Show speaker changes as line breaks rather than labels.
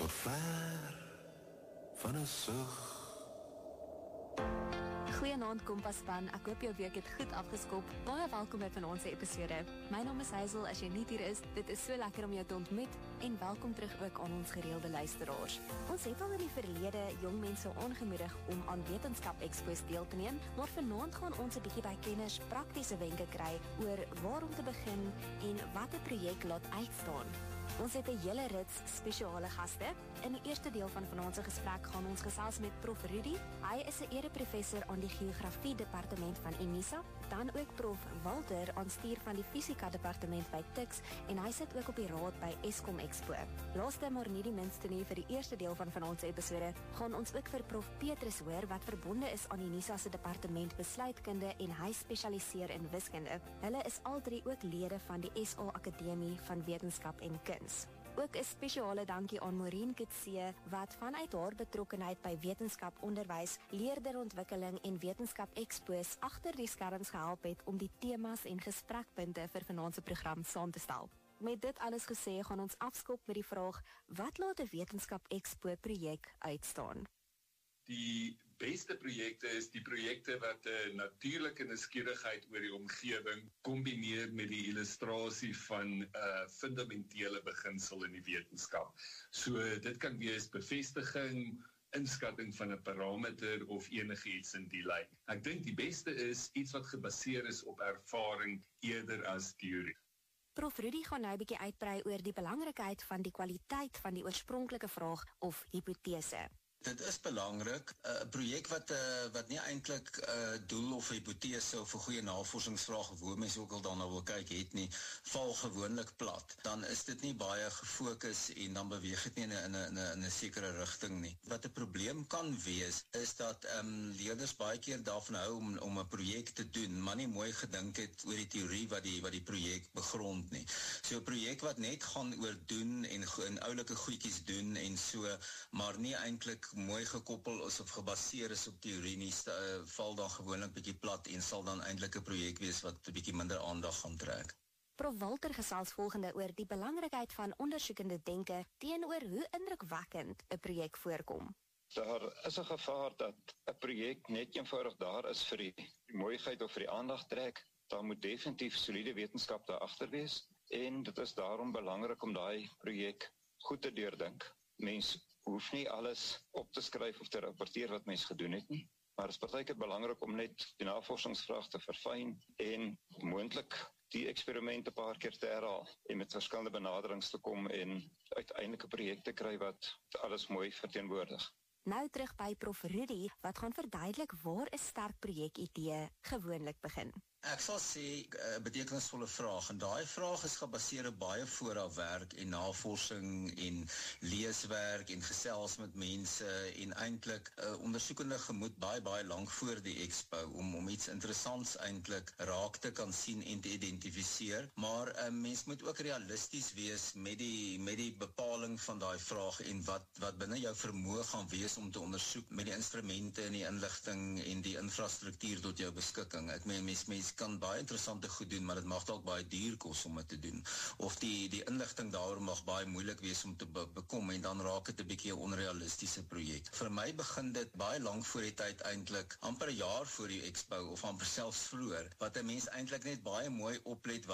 tot ver van 'n sug.
Goeienaand Kompaspan, ek hoop jou week het goed afgeskop. Baie welkom by van ons episode. My naam is Hazel, as jy nie hier is, dit is so lekker om jou te ontmoet en welkom terug ook aan ons gereelde luisteraars. Ons het al in die verlede jong mense aangemoedig om aan wetenskap expos deel te neem, maar vanaand gaan ons 'n bietjie by kenners praktiese wenke kry oor waar om te begin en wat 'n projek laat uitstaan. Ons het 'n hele rits spesiale gaste. In die eerste deel van vanaand se gesprek gaan ons gesels met Prof Rudy. Hy is 'n ereprofessor aan die geografie departement van Unisa, dan ook Prof Walter, aanstuur van die fisika departement by Tuks en hy sit ook op die raad by Eskom Expo. Laaste maar nie die minste nie, vir die eerste deel van vanaand se episode gaan ons ook vir Prof Petrus hoor wat verbonde is aan Unisa se departement besluitkunde en hy spesialiseer in wiskunde. Hulle is al drie ook lede van die SA Akademie van Wetenskap en Kuns. Ook 'n spesiale dankie aan Maureen Kutse wat vanuit haar betrokkenheid by wetenskap onderwys, leerderontwikkeling en wetenskap expos agter die skerms gehelp het om die temas en gesprekpunte vir vanaand se program saam te stel. Met dit alles gesê, gaan ons afskop met die vraag: wat laat 'n wetenskap expo projek uitstaan?
Die beste projekte is die projekte wat 'n natuurlike nuuskierigheid oor die omgewing kombineer met die illustrasie van 'n fundamentele beginsel in die wetenskap. So dit kan wees bevestiging, inskatting van 'n parameter of enigiets in die lyn. Ek dink die beste is iets wat gebaseer is op ervaring eerder as teorie.
Prof Rudy gaan nou 'n bietjie uitbrei oor die belangrikheid van die kwaliteit van die oorspronklike vraag of hipotese.
Dit is belangrik, 'n projek wat nie eintlik 'n doel of 'n hipotese of 'n goeie navorsingsvraag of hoe mense ook al daarna wil kyk het nie, val gewoonlik plat. Dan is dit nie baie gefokus en dan beweeg dit nie in 'n sekere rigting nie. Wat 'n probleem kan wees is dat leerders baie keer daarvan hou om 'n projek te doen, maar nie mooi gedink het oor die teorie wat die projek begrond nie. So 'n projek wat net gaan oor doen en oulike goedjies doen en so, maar nie eintlik mooi gekoppel is of gebaseer is op teorie nie, val dan gewoonlik bietjie plat en sal dan eintlik 'n projek wees wat 'n bietjie minder aandag gaan trek.
Prof Walter gesels volgende oor die belangrikheid van ondersoekende denke teenoor hoe indrukwekkend 'n projek voorkom.
Daar is 'n gevaar dat 'n projek net eenvoudig daar is vir die mooiheid of vir die aandag trek. Daar moet definitief soliede wetenskap daar agter wees en dit is daarom belangrik om daai projek goed te deurdink. Mens hoef nie alles op te skryf of te rapporteer wat mens gedoen het nie, maar het is partykeer belangrik om net die navorsingsvraag te verfyn en moontlik die eksperiment 'n paar keer te herhaal en met verskillende benaderings te kom en uiteindelik 'n projek te kry wat alles mooi verteenwoordig.
Nou terug by Prof Rudy wat gaan verduidelik waar 'n sterk projekidee gewoonlik begin.
Ek sal sê 'n betekenisvolle vraag en daai vraag is gebaseer op baie voorafwerk en navorsing en leeswerk en gesels met mense en eintlik ondersoekende gemoed baie lank voor die expo om iets interessants eintlik raak te kan sien en te identifiseer, maar mens moet ook realisties wees met die bepaling van daai vraag en wat binne jou vermoë gaan wees om te ondersoek met die instrumente en die inligting en die infrastruktuur tot jou beskikking. Ek meen mens kan baie interessante goed doen, maar dit mag dalk baie duur kos om dit te doen. Of die inligting daaroor mag baie moeilik wees om te bekom en dan raak dit 'n bietjie 'n onrealistiese projek. Vir my begin dit baie lank voor die tyd eintlik, amper 'n jaar voor die expo of amper selfs vroeër, wat 'n mens eintlik net baie mooi oplet